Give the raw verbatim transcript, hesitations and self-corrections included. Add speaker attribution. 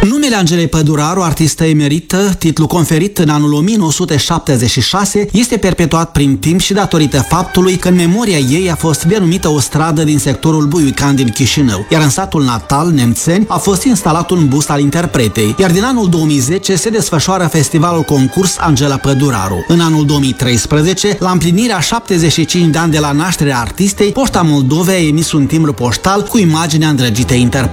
Speaker 1: Numele Angelei Păduraru, artistă emerită, titlu conferit în anul o mie nouă sute șaptezeci și șase, este perpetuat prin timp și datorită faptului că în memoria ei a fost denumită o stradă din sectorul Buiucan din Chișinău, iar în satul natal, Nemțeni, a fost instalat un bust al interpretei, iar din anul două mii zece se desfășoară festivalul concurs Angela Păduraru. În anul două mii treisprezece, la împlinirea șaptezeci și cinci de ani de la nașterea artistei, Poșta Moldovei a emis un timbru poștal cu imaginea îndrăgitei interprete.